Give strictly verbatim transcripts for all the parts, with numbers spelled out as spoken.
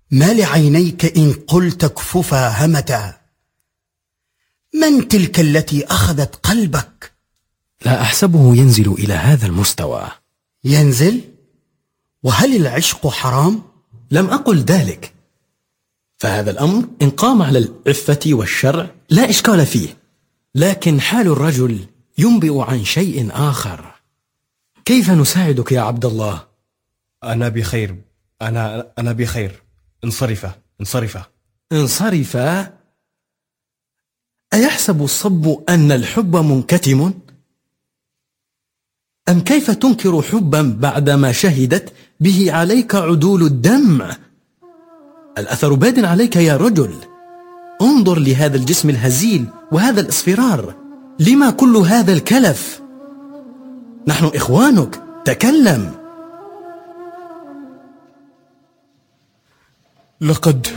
ما لعينيك إن قلت اكففا همتا؟ من تلك التي أخذت قلبك؟ لا أحسبه ينزل إلى هذا المستوى. ينزل؟ وهل العشق حرام؟ لم أقل ذلك، فهذا الأمر إن قام على العفة والشرع لا إشكال فيه، لكن حال الرجل ينبئ عن شيء آخر. كيف نساعدك يا عبد الله؟ أنا بخير، أنا أنا بخير. انصرف انصرف انصرف؟ أيحسب الصب أن الحب منكتم؟ أم كيف تنكر حبا بعدما شهدت به عليك عدول الدم؟ الأثر باد عليك يا رجل. انظر لهذا الجسم الهزيل وهذا الإصفرار، لما كل هذا الكلف؟ نحن إخوانك، تكلم. لقد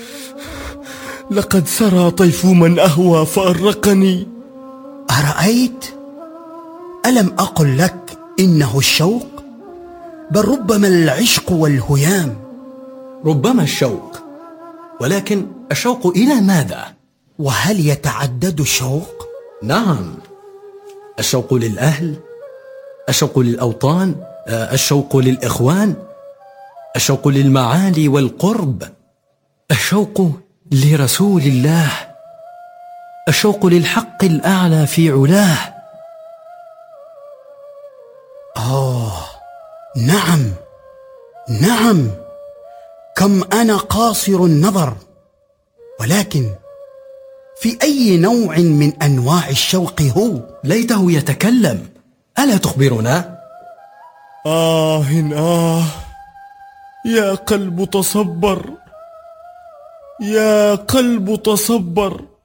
لقد سرى طيف من أهوى فأرقني. أرأيت؟ ألم أقل لك إنه الشوق؟ بل ربما العشق والهيام. ربما الشوق، ولكن الشوق إلى ماذا؟ وهل يتعدد الشوق؟ نعم، الشوق للأهل، الشوق للأوطان، الشوق للإخوان، الشوق للمعالي والقرب، الشوق لرسول الله، الشوق للحق الأعلى في علاه. آه نعم نعم، كم أنا قاصر النظر، ولكن في أي نوع من أنواع الشوق هو؟ ليته يتكلم، ألا تخبرنا؟ آه آه يا قلب تصبر، يا قلب تصبر.